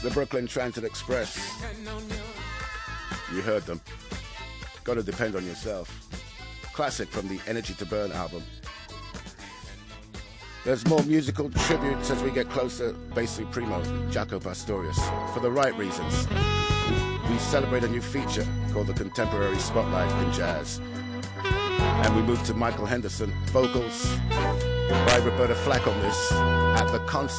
Brooklyn Transit Express. You heard them. Gotta depend on yourself. Classic from the Energy to Burn album. There's more musical tributes as we get closer. Bass Supremo, Jaco Pastorius. For the right reasons. We celebrate a new feature called the Contemporary Spotlight in Jazz. And we move to Michael Henderson, vocals by Roberta Flack on this, at the concert.